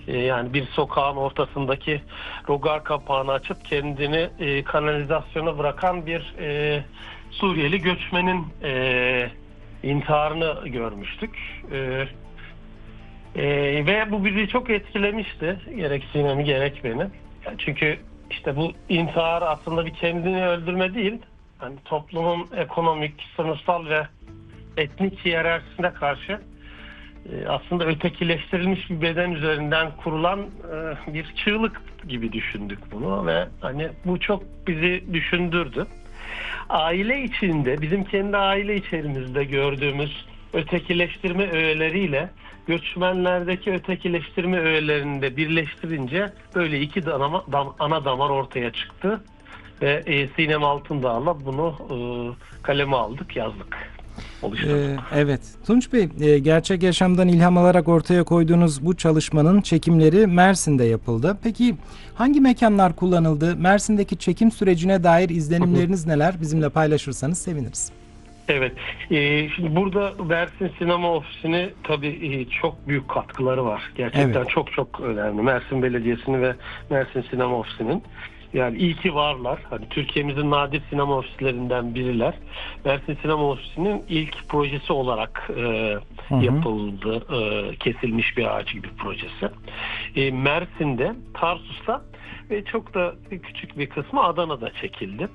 Yani bir sokağın ortasındaki rogar kapağını açıp kendini kanalizasyona bırakan bir Suriyeli göçmenin intiharını görmüştük. Ve bu bizi çok etkilemişti. Gerek Sinem'i gerek beni. Yani çünkü işte bu intihar aslında bir kendini öldürme değil. Yani toplumun ekonomik, sınıfsal ve etnik hiyerarşisine karşı aslında ötekileştirilmiş bir beden üzerinden kurulan bir çığlık gibi düşündük bunu ve hani bu çok bizi düşündürdü. Aile içinde, bizim kendi aile içerimizde gördüğümüz ötekileştirme öğeleriyle göçmenlerdeki ötekileştirme öğelerini de birleştirince böyle iki ana damar ortaya çıktı ve Sinem Altındağ'la bunu kaleme aldık, yazdık. Evet. Tunç Bey, gerçek yaşamdan ilham alarak ortaya koyduğunuz bu çalışmanın çekimleri Mersin'de yapıldı. Peki hangi mekanlar kullanıldı? Mersin'deki çekim sürecine dair izlenimleriniz neler? Bizimle paylaşırsanız seviniriz. Evet. Şimdi burada Mersin Sinema Ofisi'ne tabii çok büyük katkıları var. Gerçekten Evet. çok önemli. Mersin Belediyesi'nin ve Mersin Sinema Ofisi'nin. Yani iyi ki varlar. Hani Türkiye'mizin nadir sinema ofislerinden biriler. Mersin Sinema Ofisi'nin ilk projesi olarak yapıldı. Kesilmiş bir ağaç gibi projesi. Mersin'de, Tarsus'ta ve çok da küçük bir kısmı Adana'da çekildi.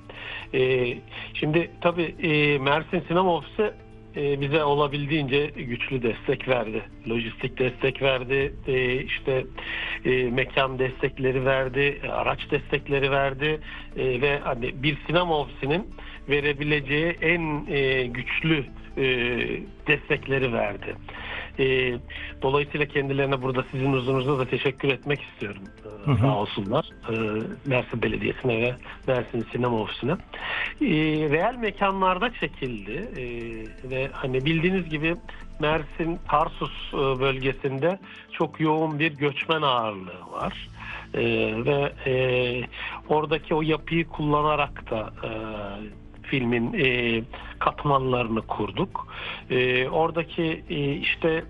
Şimdi tabii Mersin Sinema Ofisi bize olabildiğince güçlü destek verdi. Lojistik destek verdi, işte mekan destekleri verdi, araç destekleri verdi ve hani bir sinema ofisinin verebileceği en güçlü destekleri verdi. Dolayısıyla kendilerine burada sizin huzurunuzda da teşekkür etmek istiyorum. Sağ olsunlar. Mersin Belediyesi'ne ve Mersin Sinema Ofisi'ne. Real mekanlarda çekildi. Ve hani bildiğiniz gibi Mersin Tarsus bölgesinde çok yoğun bir göçmen ağırlığı var. Ve oradaki o yapıyı kullanarak da filmin katmanlarını kurduk. Oradaki işte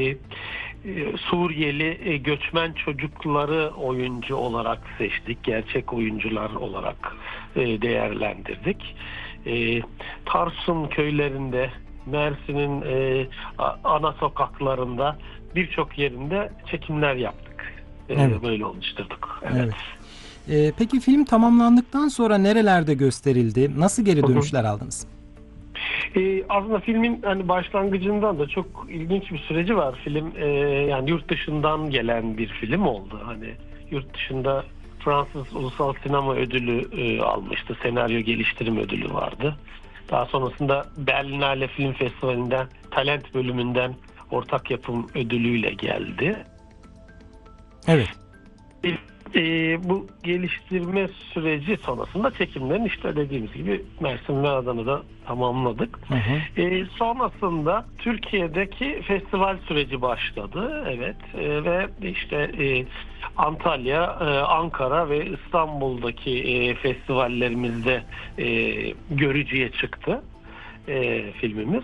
Suriyeli göçmen çocukları oyuncu olarak seçtik. Gerçek oyuncular olarak değerlendirdik. Tarsus'un köylerinde, Mersin'in ana sokaklarında birçok yerinde çekimler yaptık. Evet. Böyle oluşturduk. Evet. Peki film tamamlandıktan sonra nerelerde gösterildi? Nasıl geri dönüşler aldınız? Aslında filmin hani başlangıcından da çok ilginç bir süreci var. Film yani yurt dışından gelen bir film oldu. Hani yurt dışında Fransız Ulusal Sinema Ödülü almıştı. Senaryo geliştirim ödülü vardı. Daha sonrasında Berlinale Film Festivali'nden talent bölümünden ortak yapım ödülüyle geldi. Evet. Bu geliştirme süreci sonrasında çekimlerin işte dediğimiz gibi Mersin ve Adana'da tamamladık. Sonrasında Türkiye'deki festival süreci başladı. Evet. Ve işte Antalya, Ankara ve İstanbul'daki festivallerimizde görücüye çıktı filmimiz.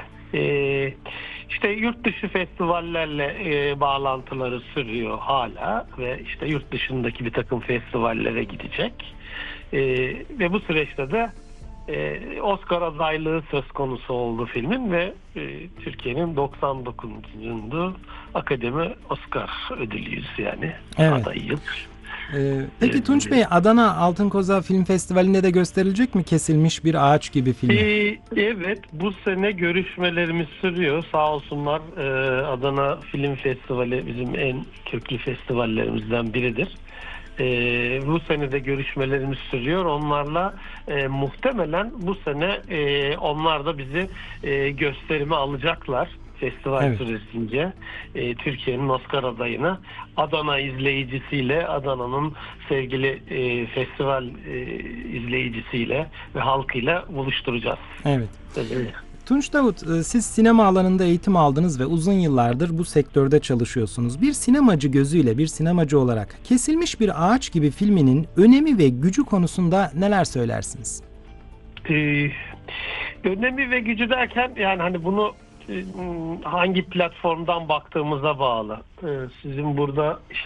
İşte yurt dışı festivallerle bağlantıları sürüyor hala ve işte yurt dışındaki bir takım festivallere gidecek. Ve bu süreçte de Oscar adaylığı söz konusu oldu filmin ve Türkiye'nin 99. Akademi Oscar ödülüyüz yani. Evet. Adayız. Peki Tunç Bey, Adana Altın Koza Film Festivali'nde de gösterilecek mi Kesilmiş Bir Ağaç gibi filmi? Evet, bu sene görüşmelerimiz sürüyor. Sağ olsunlar, Adana Film Festivali bizim en köklü festivallerimizden biridir. Bu sene de görüşmelerimiz sürüyor. Onlarla muhtemelen bu sene onlar da bizi gösterime alacaklar. Festival süresince Türkiye'nin Oscar adayını Adana izleyicisiyle, Adana'nın sevgili festival izleyicisiyle ve halkıyla buluşturacağız. Evet. Tunç Davut, siz sinema alanında eğitim aldınız ve uzun yıllardır bu sektörde çalışıyorsunuz. Bir sinemacı gözüyle, bir sinemacı olarak Kesilmiş Bir Ağaç gibi filminin önemi ve gücü konusunda neler söylersiniz? Önemi ve gücü derken yani hani bunu hangi platformdan baktığımıza bağlı. Sizin burada